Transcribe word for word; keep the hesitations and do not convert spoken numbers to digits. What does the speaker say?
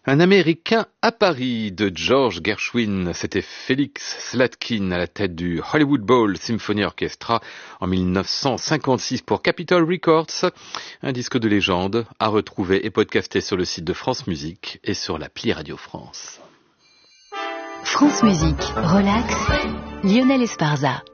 Un Américain à Paris de George Gershwin, c'était Félix Slatkin à la tête du Hollywood Bowl Symphony Orchestra en mille neuf cent cinquante-six pour Capitol Records, un disque de légende à retrouver et podcasté sur le site de France Musique et sur l'appli Radio France. France Musique, relax, Lionel Esparza.